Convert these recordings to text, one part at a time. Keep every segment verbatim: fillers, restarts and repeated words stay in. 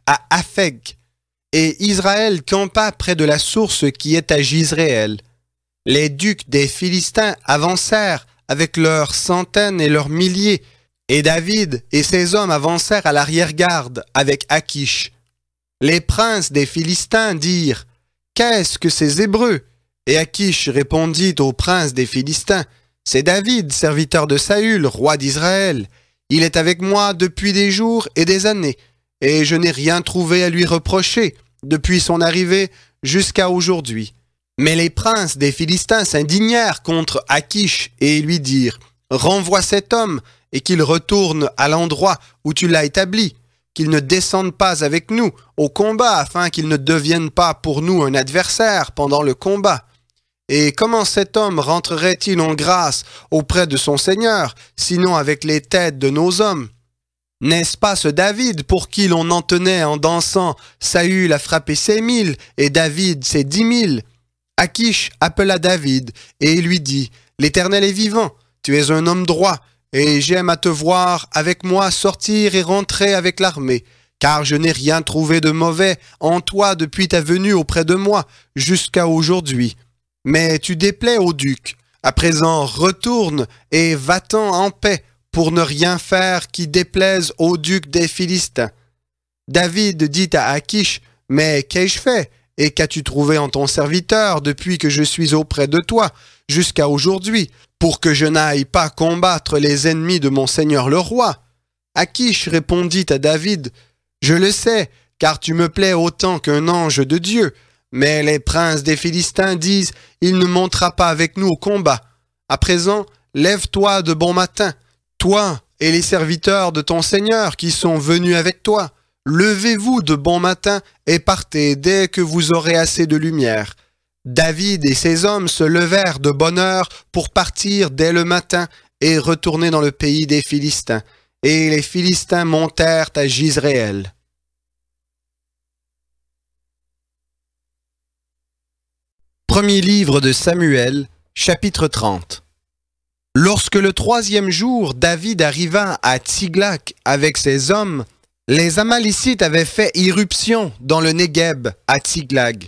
à Aphek, et Israël campa près de la source qui est à Jizréel. Les ducs des Philistins avancèrent avec leurs centaines et leurs milliers, et David et ses hommes avancèrent à l'arrière-garde avec Akish. Les princes des Philistins dirent « Qu'est-ce que ces Hébreux ?» Et Akish répondit aux princes des Philistins « C'est David, serviteur de Saül, roi d'Israël. Il est avec moi depuis des jours et des années, et je n'ai rien trouvé à lui reprocher depuis son arrivée jusqu'à aujourd'hui. » Mais les princes des Philistins s'indignèrent contre Akish et lui dirent « Renvoie cet homme et qu'il retourne à l'endroit où tu l'as établi, qu'il ne descende pas avec nous au combat afin qu'il ne devienne pas pour nous un adversaire pendant le combat. Et comment cet homme rentrerait-il en grâce auprès de son Seigneur, sinon avec les têtes de nos hommes? N'est-ce pas ce David pour qui l'on en tenait en dansant? Saül a frappé ses mille et David ses dix mille. » Akish appela David et lui dit « L'Éternel est vivant, tu es un homme droit, et j'aime à te voir avec moi sortir et rentrer avec l'armée, car je n'ai rien trouvé de mauvais en toi depuis ta venue auprès de moi jusqu'à aujourd'hui. Mais tu déplais au duc. À présent, retourne et va-t'en en paix pour ne rien faire qui déplaise au duc des Philistins. » David dit à Akish « Mais qu'ai-je fait ? Et qu'as-tu trouvé en ton serviteur depuis que je suis auprès de toi jusqu'à aujourd'hui, pour que je n'aille pas combattre les ennemis de mon seigneur le roi? » Akish répondit à David « Je le sais, car tu me plais autant qu'un ange de Dieu. Mais les princes des Philistins disent « Il ne montera pas avec nous au combat. À présent, lève-toi de bon matin, toi et les serviteurs de ton seigneur qui sont venus avec toi. Levez-vous de bon matin et partez dès que vous aurez assez de lumière. » David et ses hommes se levèrent de bonne heure pour partir dès le matin et retourner dans le pays des Philistins. Et les Philistins montèrent à Jizréel. Premier livre de Samuel, chapitre trente. Lorsque le troisième jour, David arriva à Tsiglac avec ses hommes, les Amalécites avaient fait irruption dans le Négueb à Tsiglag.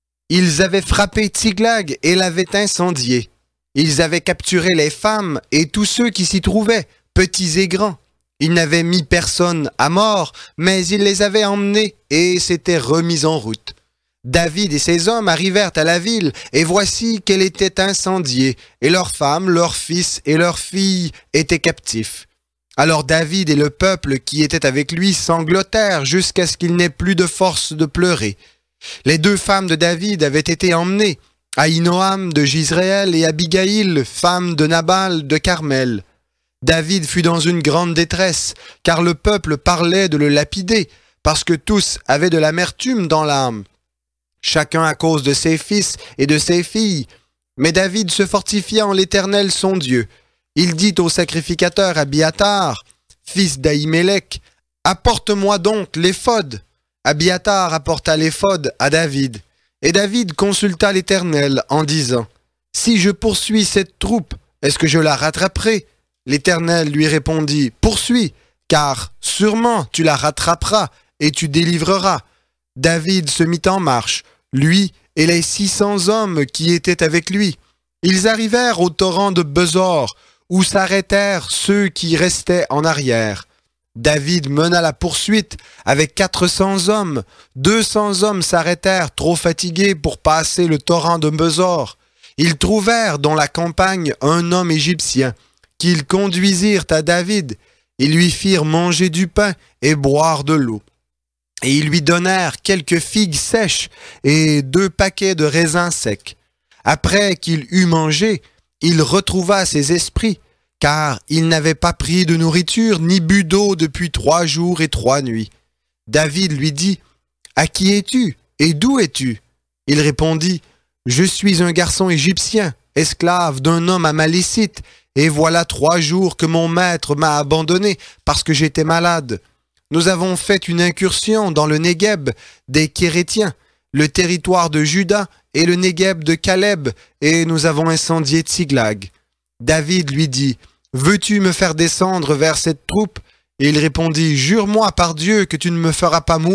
Ils avaient frappé Tsiglag et l'avaient incendié. Ils avaient capturé les femmes et tous ceux qui s'y trouvaient, petits et grands. Ils n'avaient mis personne à mort, mais ils les avaient emmenés et s'étaient remis en route. David et ses hommes arrivèrent à la ville, et voici qu'elle était incendiée, et leurs femmes, leurs fils et leurs filles étaient captifs. Alors David et le peuple qui était avec lui sanglotèrent jusqu'à ce qu'il n'ait plus de force de pleurer. Les deux femmes de David avaient été emmenées, Ahinoam de Jizréel et Abigaïl, femme de Nabal de Carmel. David fut dans une grande détresse, car le peuple parlait de le lapider, parce que tous avaient de l'amertume dans l'âme, chacun à cause de ses fils et de ses filles. Mais David se fortifia en l'Éternel son Dieu. Il dit au sacrificateur Abiatar, fils d'Ahimelech, « Apporte-moi donc l'éphod. » Abiatar apporta l'éphod à David. Et David consulta l'Éternel en disant, « Si je poursuis cette troupe, est-ce que je la rattraperai ?» L'Éternel lui répondit, « Poursuis, car sûrement tu la rattraperas et tu délivreras. » David se mit en marche, lui et les six cents hommes qui étaient avec lui. Ils arrivèrent au torrent de Besor, où s'arrêtèrent ceux qui restaient en arrière. David mena la poursuite avec quatre cents hommes. deux cents hommes s'arrêtèrent trop fatigués pour passer le torrent de Besor. Ils trouvèrent dans la campagne un homme égyptien, qu'ils conduisirent à David. Ils lui firent manger du pain et boire de l'eau. Et ils lui donnèrent quelques figues sèches et deux paquets de raisins secs. Après qu'il eut mangé, il retrouva ses esprits, car il n'avait pas pris de nourriture ni bu d'eau depuis trois jours et trois nuits. David lui dit, « À qui es-tu et d'où es-tu » Il répondit, « Je suis un garçon égyptien, esclave d'un homme amalécite, et voilà trois jours que mon maître m'a abandonné parce que j'étais malade. Nous avons fait une incursion dans le Négueb des Kérétiens, le territoire de Juda et le Négueb de Caleb, et nous avons incendié Tsiglag. » David lui dit, « Veux-tu me faire descendre vers cette troupe ?» Et il répondit, « Jure-moi par Dieu que tu ne me feras pas mourir. »